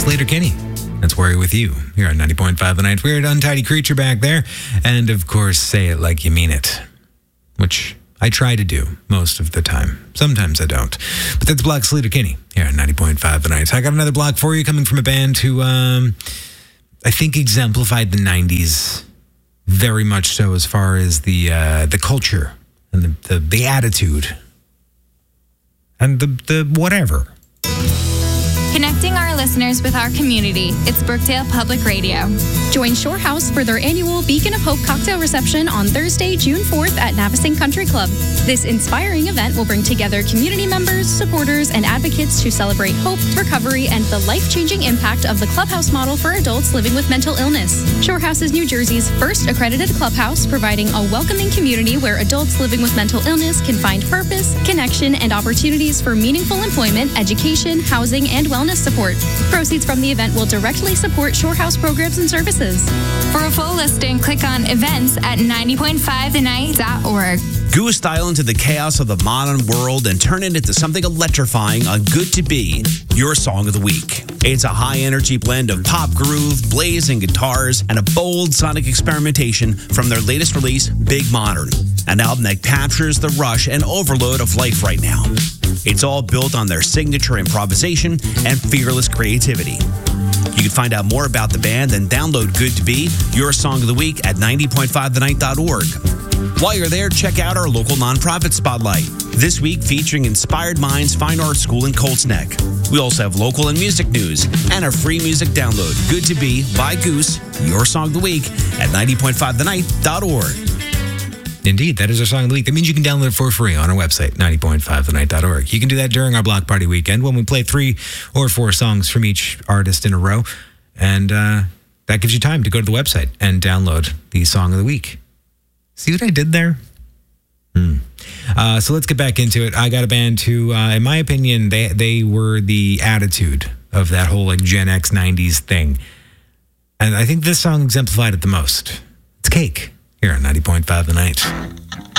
Sleater-Kinney. That's Worry With You. Here on 90.5 The Night. Weird Untidy Creature back there. And, of course, Say It Like You Mean It. Which I try to do most of the time. Sometimes I don't. But that's Block Sleater-Kinney here on 90.5 The Night. I got another block for you coming from a band who I think exemplified the 90s very much so as far as the culture and the attitude and the whatever. Connecting our listeners with our community, it's Brookdale Public Radio. Join Shore House for their annual Beacon of Hope cocktail reception on Thursday, June 4th at Navasink Country Club. This inspiring event will bring together community members, supporters, and advocates to celebrate hope, recovery, and the life-changing impact of the clubhouse model for adults living with mental illness. Shore House is New Jersey's first accredited clubhouse, providing a welcoming community where adults living with mental illness can find purpose, connection, and opportunities for meaningful employment, education, housing, and wellness support. Proceeds from the event will directly support Shore House programs and services. For a full listing, click on events at 90.5thenight.org. Goose style into the chaos of the modern world and turn it into something electrifying on Good to Be, your song of the week. It's a high-energy blend of pop groove, blazing guitars, and a bold sonic experimentation from their latest release, Big Modern, an album that captures the rush and overload of life right now. It's all built on their signature improvisation and fearless creativity. You can find out more about the band and download Good to Be, your song of the week at 90.5thenight.org. While you're there, check out our local nonprofit spotlight. This week featuring Inspired Minds Fine Arts School in Colts Neck. We also have local and music news and a free music download. Good to Be by Goose, your song of the week at 90.5thenight.org. Indeed, that is our song of the week. That means you can download it for free on our website, 90.5thenight.org. You can do that during our Block Party weekend when we play 3 or 4 songs from each artist in a row. And that gives you time to go to the website and download the song of the week. See what I did there? So let's get back into it. I got a band who, in my opinion, they were the attitude of that whole like Gen X 90s thing. And I think this song exemplified it the most. It's Cake here on 90.5 The Night.